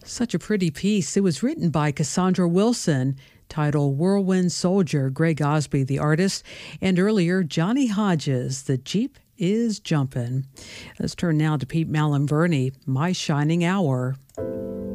Such a pretty piece. It was written by Cassandra Wilson, titled Whirlwind Soldier, Greg Osby, the artist, and earlier, Johnny Hodges, The Jeep is Jumpin'. Let's turn now to Pete Malonverney, My Shining Hour.